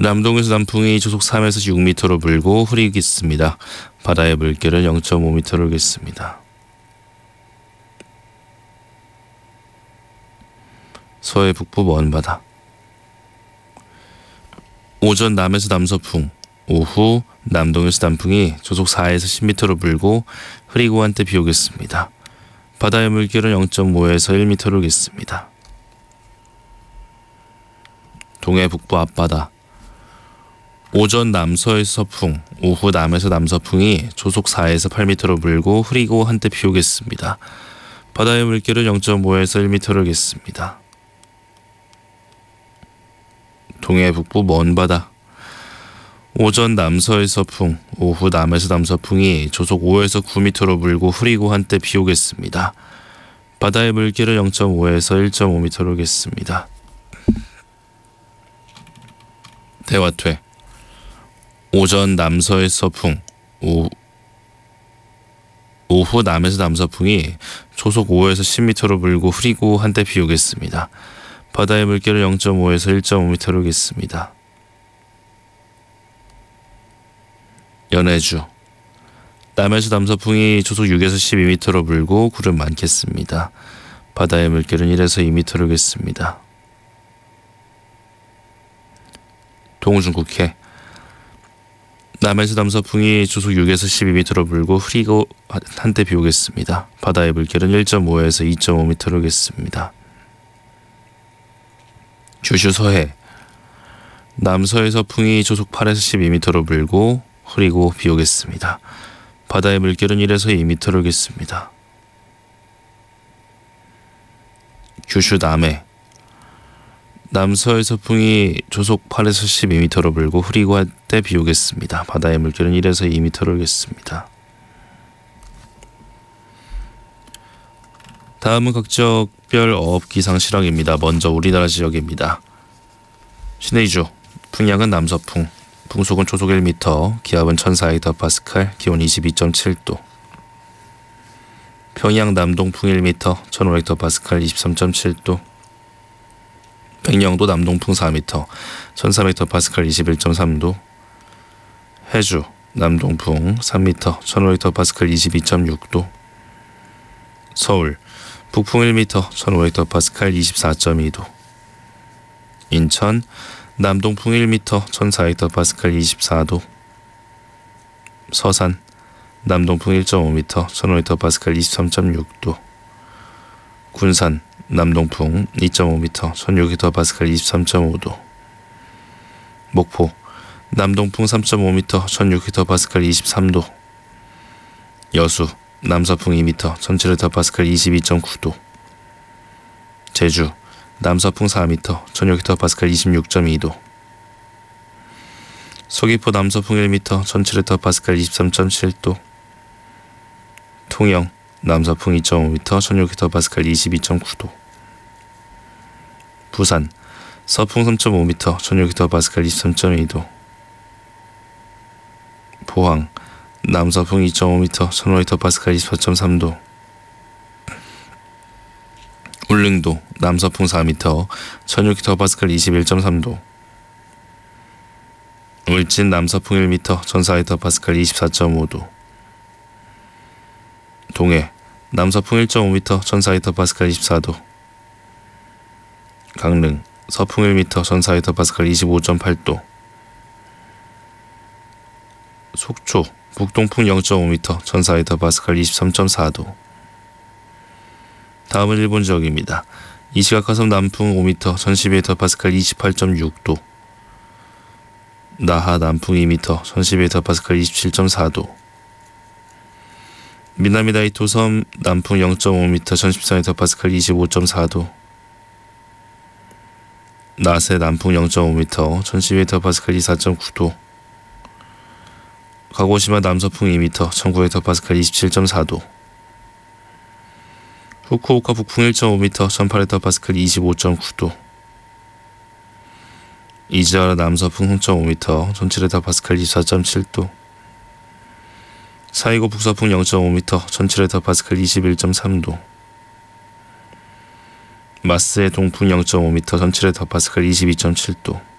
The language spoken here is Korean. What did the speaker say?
남동에서 남풍이 초속 3에서 6m로 불고 흐리겠습니다. 바다의 물결은 0.5m로 오겠습니다. 서해 북부 먼 바다. 오전 남에서 남서풍, 오후 남동에서 남풍이 초속 4에서 10m로 불고 흐리고 한때 비 오겠습니다. 바다의 물결은 0.5에서 1m로 오겠습니다. 동해 북부 앞바다. 오전 남서에서 서풍, 오후 남에서 남서풍이 초속 4에서 8m로 불고 흐리고 한때 비 오겠습니다. 바다의 물결은 0.5에서 1m로 오겠습니다. 동해 북부 먼 바다. 오전 남서에서 서풍, 오후 남에서 남서풍이 초속 5에서 9m로 불고 흐리고 한때 비 오겠습니다. 바다의 물결은 0.5에서 1.5m로 오겠습니다. 대화퇴. 오전 남서에서 서풍, 오후 남에서 남서풍이 초속 5에서 10m로 불고 흐리고 한때 비 오겠습니다. 바다의 물결은 0.5에서 1.5m로 오겠습니다. 연해주. 남에서 남서풍이 초속 6에서 12m로 불고 구름 많겠습니다. 바다의 물결은 1에서 2m로 오겠습니다. 동중국해. 남에서 남서풍이 초속 6에서 12m로 불고 흐리고 한때 비 오겠습니다. 바다의 물결은 1.5에서 2.5m로 오겠습니다. 규슈 서해. 남서에서 풍이 초속 8에서 12m로 불고 흐리고 비 오겠습니다. 바다의 물결은 1에서 2m로 오겠습니다. 규슈 남해. 남서에서 풍이 초속 8에서 12m로 불고 흐리고 할 때 비 오겠습니다. 바다의 물결은 1에서 2m로 오겠습니다. 다음은 각 지역별 어업 기상 실황입니다. 먼저 우리나라 지역입니다. 신의주. 풍량은 남서풍, 풍속은 초속 1m, 기압은 1400헥토파스칼, 기온 22.7도. 평양 남동풍 1m, 1500헥토파스칼, 23.7도. 백령도 남동풍 4m, 1400헥토파스칼, 21.3도. 해주 남동풍 3m, 1500헥토파스칼, 22.6도. 서울 북풍 1m, 1500헥토파스칼, 24.2도. 인천 남동풍 1m, 1400헥토파스칼, 24도. 서산 남동풍 1.5m, 1500헥토파스칼, 23.6도. 군산 남동풍 2.5m, 1600헥토파스칼, 23.5도. 목포 남동풍 3.5m, 1600헥토파스칼, 23도. 여수 남서풍 2m, 1700헥토파스칼, 22.9도. 제주 남서풍 4m, 1600헥토파스칼, 26.2도. 서귀포 남서풍 1m, 1700헥토파스칼, 23.7도. 통영 남서풍 2.5m, 1600헥토파스칼, 22.9도. 부산 서풍 3.5m, 1600헥토파스칼, 23.2도. 포항 남서풍 2.5m, 1500헥토파스칼, 24.3도. 울릉도 남서풍 4m, 1600헥토파스칼, 21.3도. 울진 남서풍 1m, 1400헥토파스칼, 24.5도. 동해 남서풍 1.5m, 1400헥토파스칼, 24도. 강릉 서풍 1m, 1400헥토파스칼, 25.8도. 속초 북동풍 0.5m, 1400헥토파스칼, 23.4도. 다음은 일본 지역입니다. 이시가카섬 남풍 5m, 1012헥토파스칼, 28.6도. 나하 남풍 2m, 1012헥토파스칼, 27.4도. 미나미다이토섬 남풍 0.5m, 1013헥토파스칼, 25.4도. 나세 남풍 0.5m, 1012헥토파스칼, 24.9도. 가고시마 남서풍 2m, 1900헥토파스칼, 27.4도. 후쿠오카 북풍 1.5m, 1800헥토파스칼, 25.9도. 이즈와라 남서풍 3.5m, 1700헥토파스칼, 24.7도. 사이고 북서풍 0.5m, 1700헥토파스칼, 21.3도. 마스의 동풍 0.5m, 1700헥토파스칼, 22.7도.